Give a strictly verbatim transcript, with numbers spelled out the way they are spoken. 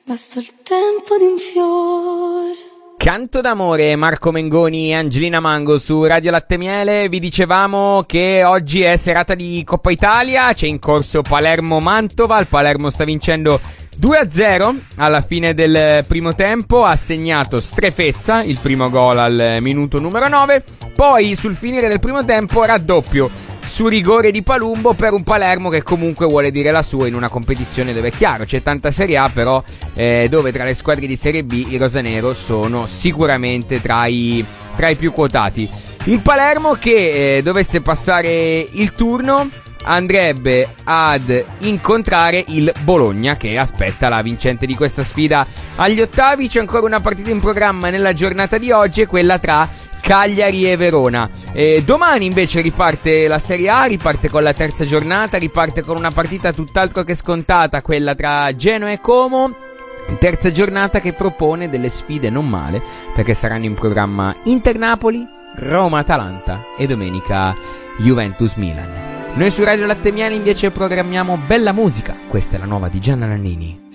Basta il tempo di un fiore. Canto d'amore, Marco Mengoni e Angelina Mango su Radio Latte Miele. Vi dicevamo che oggi è serata di Coppa Italia, c'è in corso Palermo-Mantova, il Palermo sta vincendo due a zero alla fine del primo tempo, ha segnato Strefezza, il primo gol al minuto numero nove, poi sul finire del primo tempo raddoppio su rigore di Palumbo per un Palermo che comunque vuole dire la sua in una competizione dove è chiaro c'è tanta Serie A, però eh, dove tra le squadre di Serie B i rosanero sono sicuramente tra i, tra i più quotati. Il Palermo che eh, dovesse passare il turno andrebbe ad incontrare il Bologna che aspetta la vincente di questa sfida agli ottavi. C'è ancora una partita in programma nella giornata di oggi, quella tra Cagliari e Verona. E domani invece riparte la Serie A, riparte con la terza giornata, riparte con una partita tutt'altro che scontata, quella tra Genoa e Como. Terza giornata che propone delle sfide non male, perché saranno in programma Inter-Napoli, Roma-Atalanta e domenica Juventus-Milan. Noi su Radio Latte Miele invece programmiamo bella musica. Questa è la nuova di Gianna Nannini.